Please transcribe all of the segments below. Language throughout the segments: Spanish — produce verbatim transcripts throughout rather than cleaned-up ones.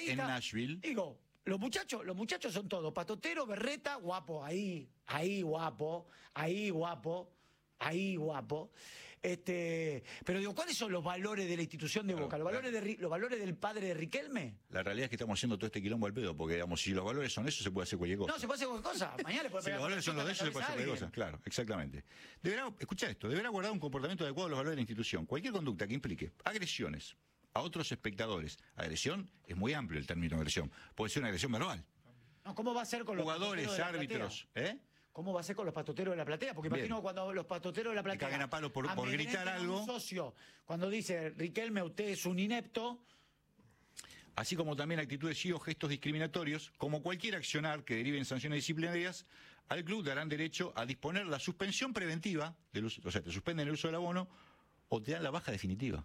en Nashville. Digo, los muchachos, los muchachos son todos. Patotero, Berreta, guapo, ahí, ahí guapo, ahí guapo, ahí guapo. Este, pero digo, ¿cuáles son los valores de la institución de Boca? ¿Los valores, de, los valores del padre de Riquelme? La realidad es que estamos haciendo todo este quilombo al pedo, porque digamos, si los valores son esos, se puede hacer cualquier cosa. No, se puede hacer cualquier cosa. Mañana le puede Si pegar. los valores son los de ellos, se puede hacer cualquier cosa. Claro, exactamente. Deberá, escucha esto, deberá guardar un comportamiento adecuado a los valores de la institución. Cualquier conducta que implique agresiones a otros espectadores. Agresión es muy amplio el término agresión. Puede ser una agresión verbal. No, ¿cómo va a ser con los jugadores, árbitros? ¿Eh? ¿Cómo va a ser con los patoteros de la platea? Porque Bien. imagino cuando los patoteros de la platea... Te cagan a palo por, por gritar algo. Un socio, cuando dice, Riquelme, usted es un inepto... Así como también actitudes y o gestos discriminatorios, como cualquier accionar que derive en sanciones disciplinarias, al club darán derecho a disponer la suspensión preventiva, del uso, o sea, te suspenden el uso del abono, o te dan la baja definitiva.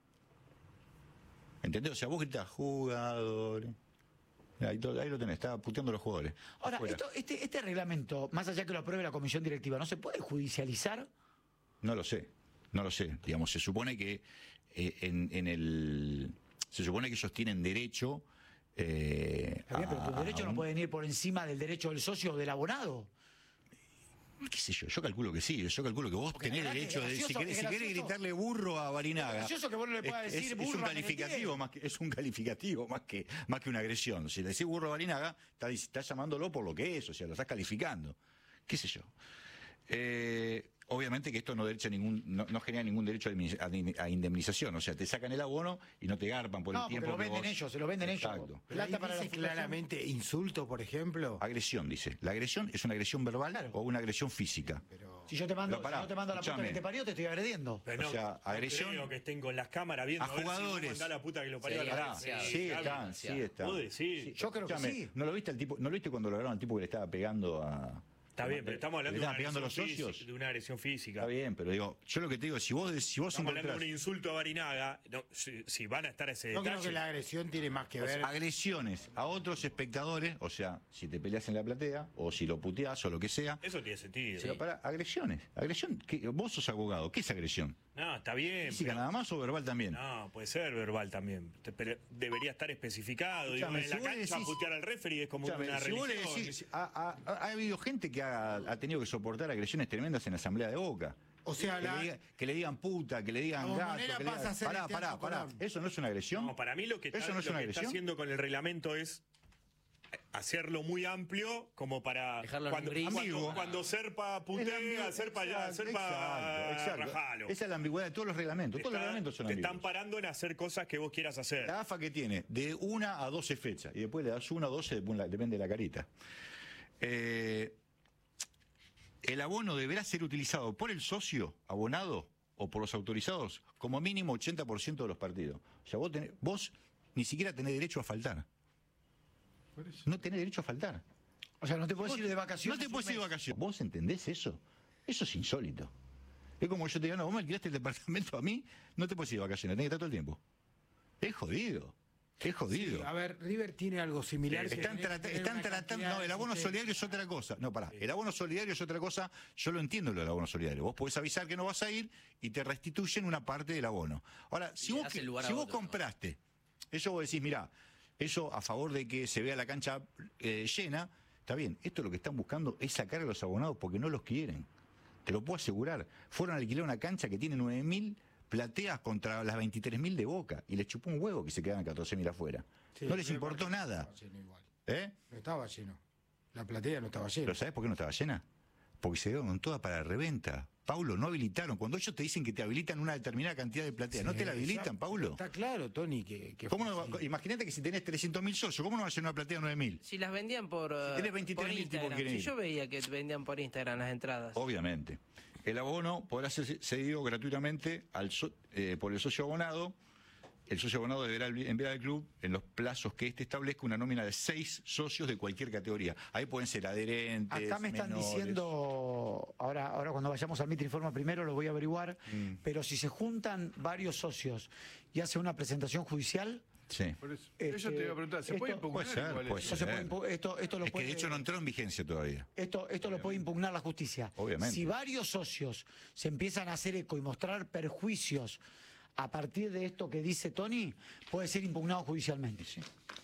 ¿Entendés? O sea, vos gritás, jugadores... Ahí, ahí lo tenés, está puteando a los jugadores. Ahora, esto, este, este reglamento, más allá que lo apruebe la comisión directiva, ¿no se puede judicializar? No lo sé, no lo sé. Digamos, se supone que eh, en, en el... Se supone que ellos tienen derecho... Eh, Está bien, pero tus derechos un... no pueden ir por encima del derecho del socio o del abonado. ¿Qué sé yo? Yo calculo que sí. Yo calculo que vos Porque tenés derecho de... gracioso, Si querés, si querés gritarle burro a Barinaga... Es gracioso que vos no le puedas es, decir es, burro es un a calificativo más que Es un calificativo más que, más que una agresión. Si le decís burro a Barinaga, estás está llamándolo por lo que es. O sea, lo estás calificando. ¿Qué sé yo? Eh... Obviamente que esto no, derecho ningún, no, no genera ningún derecho a indemnización. O sea, te sacan el abono y no te garpan por no, el tiempo. No, lo venden vos... ellos, se lo venden Exacto. ellos. Plata para dice claramente insulto, por ejemplo. Agresión, dice. La agresión es una agresión verbal claro. o una agresión física. Pero... Si yo te mando, pará, si yo te mando a la puta que te parió, te estoy agrediendo. Pero no, o sea, agresión... No creo que estén con las cámaras viendo a jugadores. Si a la puta que lo parió sí, a la sí, sí, están, sí están. Sí, yo creo que sí. ¿No lo viste al tipo, no lo viste cuando lo agarraron al tipo que le estaba pegando a... Está bien, pero estamos hablando de una, pegando los física, socios? de una agresión física. Está bien, pero digo, yo lo que te digo, si vos, si vos estamos encontrás... hablando de un insulto a Barinaga, no, si, si van a estar a ese no detalle... creo que la agresión tiene más que ver... O sea, agresiones a otros espectadores, o sea, si te peleas en la platea, o si lo puteás, o lo que sea... Eso tiene sentido. Pero para, agresiones, agresión, ¿qué? Vos sos abogado, ¿qué es agresión? No, está bien. ¿Física pero... nada más o verbal también? No, puede ser verbal también. Pero debería estar especificado. Digo, Escuchame, en la si cancha decís, putear al referee es como escuchame, una si religión. vos le decís, ha, ha, ha habido gente que ha, ha tenido que soportar agresiones tremendas en la asamblea de Boca. O sea, que, la... le diga, que le digan puta, que le digan Como gato, manera que le pasa digan... a ser Pará, el pará, Teatro pará. Colón. ¿Eso no es una agresión? No, para mí lo que, está, ¿Eso no es lo una que está agresión? haciendo con el reglamento es hacerlo muy amplio como para dejarlo cuando, en gris. cuando, cuando Serpa putea, Serpa ya, Serpa rajalo. Esa es la ambigüedad de todos los reglamentos. Te Todos está, los reglamentos son te ambiguos. están parando en hacer cosas que vos quieras hacer. La AFA que tiene de una a doce fechas y después le das una o doce, depende de la carita. Eh, el abono deberá ser utilizado por el socio abonado o por los autorizados como mínimo ochenta por ciento de los partidos. O sea, vos, tenés, vos ni siquiera tenés derecho a faltar. No tenés derecho a faltar. O sea, no te puedes ir de vacaciones. No te puedes ir de vacaciones. ¿Vos entendés eso? Eso es insólito. Es como yo te digo, no, vos me alquilaste el departamento a mí, no te puedes ir de vacaciones, tenés que estar todo el tiempo. Es jodido. Es jodido. Sí, a ver, River tiene algo similar. Sí, están trata, están tratando. No, el abono solidario es otra cosa. No, pará. El abono solidario es otra cosa. Yo lo entiendo lo del abono solidario. Vos podés avisar que no vas a ir y te restituyen una parte del abono. Ahora, si vos, si vos otro, compraste, ¿no? Eso vos decís, mirá, eso a favor de que se vea la cancha eh, llena, está bien. Esto lo que están buscando es sacar a los abonados porque no los quieren. Te lo puedo asegurar. Fueron a alquilar una cancha que tiene nueve mil plateas contra las veintitrés mil de Boca y les chupó un huevo que se quedan catorce mil afuera. Sí, no les importó nada. ¿Eh? No estaba lleno. La platea no estaba llena. ¿Pero sabés por qué no estaba llena? Porque se dieron toda para reventa. Paulo, no habilitaron. Cuando ellos te dicen que te habilitan una determinada cantidad de plateas, sí, ¿no te la habilitan, Paulo? Está claro, Tony, que... que ¿Cómo no, imagínate que si tenés trescientos mil socios, ¿cómo no va a ser una platea de nueve mil? Si las vendían por, si tenés veintitrés mil tipos que quieren ir. Si yo veía que vendían por Instagram las entradas. Obviamente. El abono podrá ser cedido gratuitamente al so, eh, por el socio abonado. El socio abonado deberá enviar al club en los plazos que éste establezca una nómina de seis socios de cualquier categoría. Ahí pueden ser adherentes. Acá me están menores. diciendo, ahora, ahora cuando vayamos al Mitre Informa primero lo voy a averiguar, mm. pero si se juntan varios socios y hace una presentación judicial. Sí. Por eso, este, eso te iba a preguntar, ¿se esto, puede impugnar? Puede ser, puede ser. Se puede, esto, esto lo es puede, que de hecho no entró en vigencia todavía. Esto, esto lo puede impugnar la justicia. Obviamente. Si varios socios se empiezan a hacer eco y mostrar perjuicios a partir de esto que dice Tony, puede ser impugnado judicialmente. Sí.